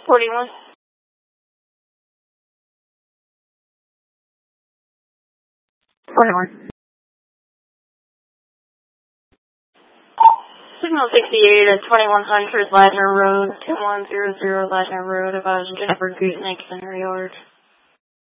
41. Signal 68 at 2100 Ladner Road, 2100 Ladner Road, advising Jennifer Gooseneck, Center Yard.